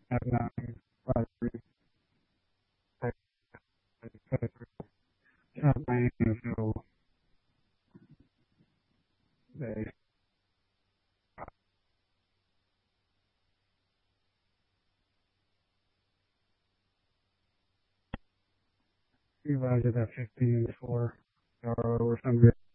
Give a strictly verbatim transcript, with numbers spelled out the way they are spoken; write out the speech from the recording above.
F nine, five three, five five three. South Miami until they revised it at fifteen before or or something.